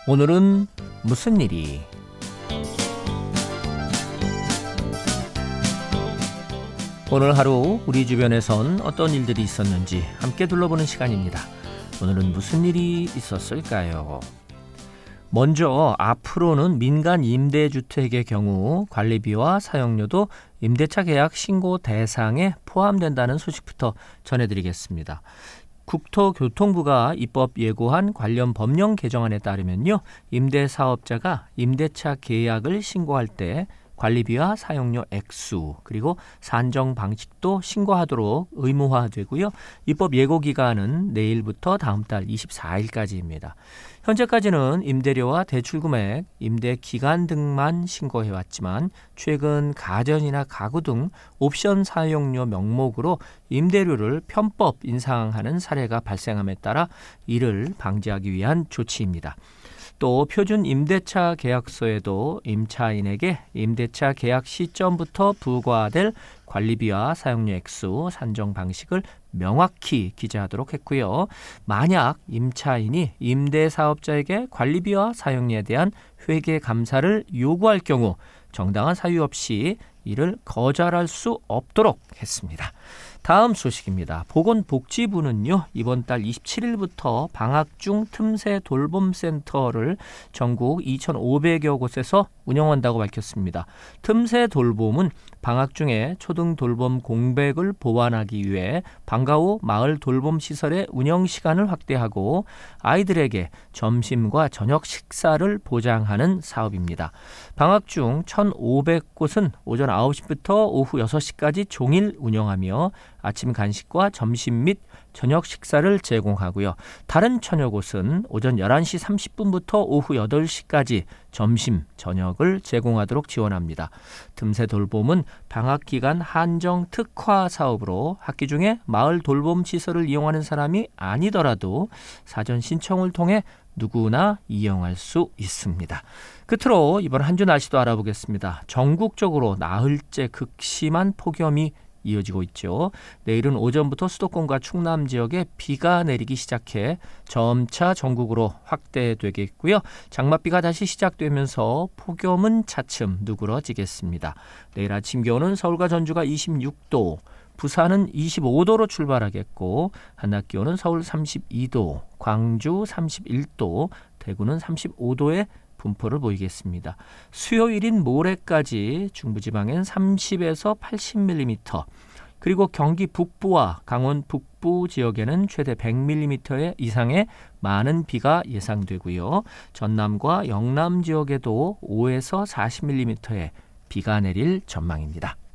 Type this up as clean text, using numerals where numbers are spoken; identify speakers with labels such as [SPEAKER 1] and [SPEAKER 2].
[SPEAKER 1] 오늘은 무슨 일이? 오늘 하루 우리 주변에선 어떤 일들이 있었는지 함께 둘러보는 시간입니다. 오늘은 무슨 일이 있었을까요? 먼저 앞으로는 민간 임대주택의 경우 관리비와 사용료도 임대차 계약 신고 대상에 포함된다는 소식부터 전해드리겠습니다. 국토교통부가 입법 예고한 관련 법령 개정안에 따르면요, 임대사업자가 임대차 계약을 신고할 때 관리비와 사용료 액수 그리고 산정 방식도 신고하도록 의무화되고요. 입법 예고 기간은 내일부터 다음 달 24일까지입니다. 현재까지는 임대료와 대출금액, 임대기간 등만 신고해왔지만 최근 가전이나 가구 등 옵션 사용료 명목으로 임대료를 편법 인상하는 사례가 발생함에 따라 이를 방지하기 위한 조치입니다. 또 표준 임대차 계약서에도 임차인에게 임대차 계약 시점부터 부과될 관리비와 사용료 액수, 산정 방식을 명확히 기재하도록 했고요. 만약 임차인이 임대사업자에게 관리비와 사용료에 대한 회계 감사를 요구할 경우 정당한 사유 없이 이를 거절할 수 없도록 했습니다. 다음 소식입니다. 보건복지부는요, 이번 달 27일부터 방학 중 틈새 돌봄센터를 전국 2,500여 곳에서 운영한다고 밝혔습니다. 틈새 돌봄은 방학 중에 초등 돌봄 공백을 보완하기 위해 방과 후 마을 돌봄 시설의 운영 시간을 확대하고 아이들에게 점심과 저녁 식사를 보장하는 사업입니다. 방학 중 1,500곳은 오전 9시부터 오후 6시까지 종일 운영하며 아침 간식과 점심 및 저녁 식사를 제공하고요. 다른 천여 곳은 오전 11시 30분부터 오후 8시까지 점심, 저녁을 제공하도록 지원합니다. 틈새 돌봄은 방학 기간 한정 특화 사업으로 학기 중에 마을 돌봄 시설을 이용하는 사람이 아니더라도 사전 신청을 통해 누구나 이용할 수 있습니다. 끝으로 이번 한 주 날씨도 알아보겠습니다. 전국적으로 나흘째 극심한 폭염이 이어지고 있죠. 내일은 오전부터 수도권과 충남 지역에 비가 내리기 시작해 점차 전국으로 확대되겠고요. 장맛비가 다시 시작되면서 폭염은 차츰 누그러지겠습니다. 내일 아침 기온은 서울과 전주가 26도, 부산은 25도로 출발하겠고 한낮 기온은 서울 32도, 광주 31도, 대구는 35도에 분포를 보이겠습니다. 수요일인 모레까지 중부지방엔 30에서 80mm, 그리고 경기 북부와 강원 북부 지역에는 최대 100mm 이상의 많은 비가 예상되고요. 전남과 영남 지역에도 5에서 40mm의 비가 내릴 전망입니다.